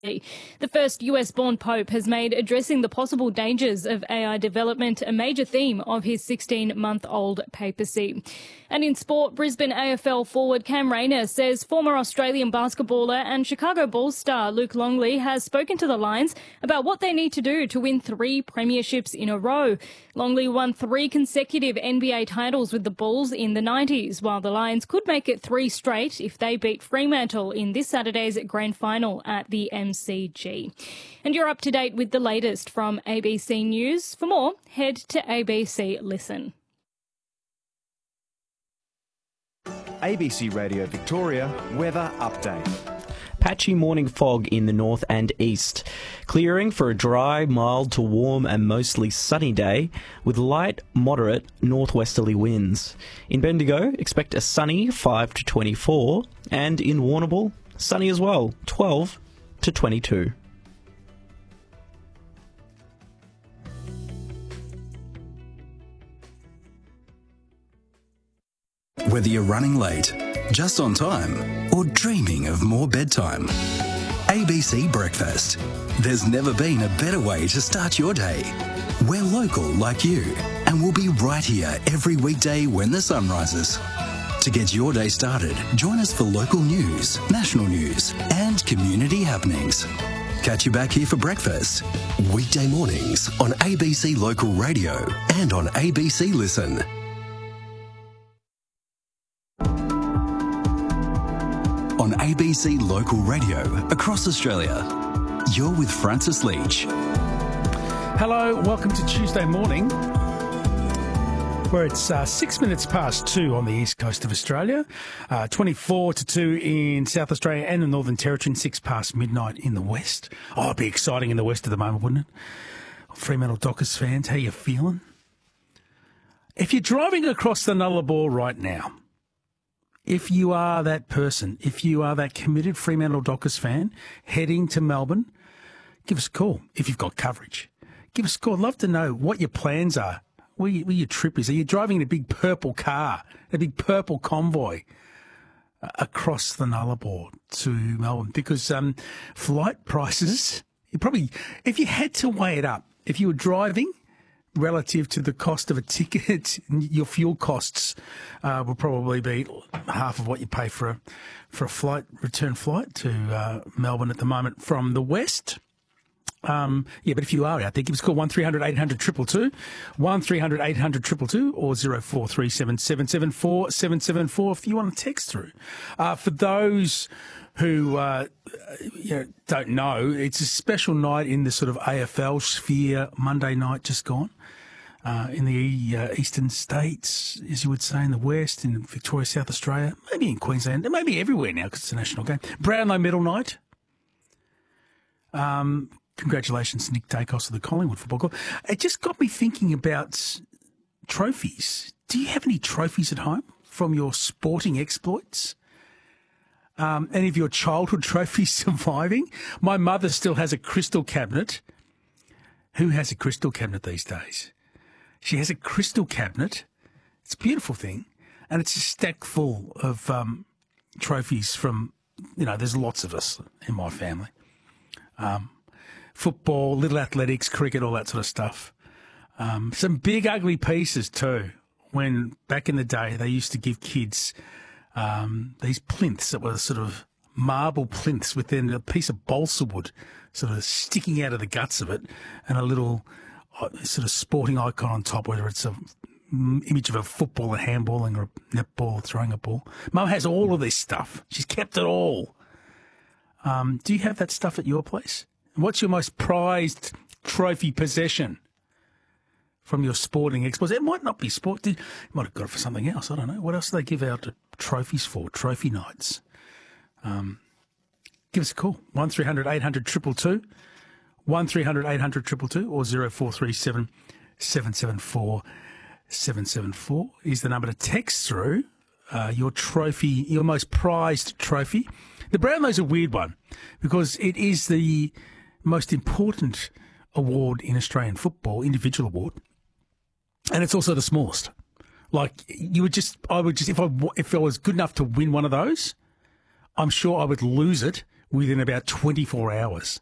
The first US-born Pope has made addressing the possible dangers of AI development a major theme of his 16-month-old papacy. And in sport, Brisbane AFL forward Cam Rayner says former Australian basketballer and Chicago Bulls star Luke Longley has spoken to the Lions about what they need to do to win 3 premierships in a row. Longley won 3 consecutive NBA titles with the Bulls in the 90s, while the Lions could make it 3 straight if they beat Fremantle in this Saturday's grand final at the MCG. And you're up to date with the latest from ABC News. For more, head to ABC Listen. ABC Radio Victoria weather update. Patchy morning fog in the north and east, clearing for a dry, mild to warm and mostly sunny day with light, moderate northwesterly winds. In Bendigo, expect a sunny 5 to 24 and in Warrnambool, sunny as well, 12 to 22. Whether you're running late, just on time, or dreaming of more bedtime, ABC Breakfast. There's never been a better way to start your day. We're local like you, and we'll be right here every weekday when the sun rises. To get your day started, join us for local news, national news, and community happenings. Catch you back here for breakfast, weekday mornings on ABC Local Radio and on ABC Listen. On ABC Local Radio across Australia, you're with Francis Leach. Hello, welcome to Tuesday morning, where it's 6 minutes past 2 on the east coast of Australia, 24 to 2 in South Australia and the Northern Territory, and 6 past midnight in the west. Oh, it'd be exciting in the west at the moment, wouldn't it? Fremantle Dockers fans, how you feeling? If you're driving across the Nullarbor right now, if you are that person, if you are that committed Fremantle Dockers fan heading to Melbourne, give us a call if you've got coverage. Give us a call. I'd love to know what your plans are, where your trip is. Are you driving in a big purple car, a big purple convoy across the Nullarbor to Melbourne? Because flight prices, you probably, if you had to weigh it up, if you were driving relative to the cost of a ticket, your fuel costs will probably be half of what you pay for a return flight to Melbourne at the moment from the west. But if you are out there, give us a call, 1300 800 222, 1300 800 222, or 0437 774 774 if you want to text through. For those who don't know, it's a special night in the sort of AFL sphere. Monday night just gone. In the eastern states, as you would say, in the west, in Victoria, South Australia, maybe in Queensland, maybe everywhere now because it's a national game. Brownlow medal night. Congratulations to Nick Dacos of the Collingwood Football Club. It just got me thinking about trophies. Do you have any trophies at home from your sporting exploits? Any of your childhood trophies surviving? My mother still has a crystal cabinet. Who has a crystal cabinet these days? She has a crystal cabinet. It's a beautiful thing. And it's a stack full of trophies from, there's lots of us in my family. Football, little athletics, cricket, all that sort of stuff. Some big ugly pieces too. When back in the day they used to give kids these plinths that were sort of marble plinths with then a piece of balsa wood sort of sticking out of the guts of it and a little sort of sporting icon on top, whether it's a image of a footballer handballing or a netball or throwing a ball. Mum has all of this stuff. She's kept it all. Do you have that stuff at your place? What's your most prized trophy possession from your sporting exploits? It might not be sport. You might have got it for something else. I don't know. What else do they give out trophies for? Trophy nights. Give us a call. 1300 800 222, 1300 800 222, or 0437 774 774 is the number to text through your trophy, your most prized trophy. The Brownlow's a weird one because it is the most important award in Australian football, individual award, and it's also the smallest. Like I would just, if I was good enough to win one of those, I'm sure I would lose it within about 24 hours.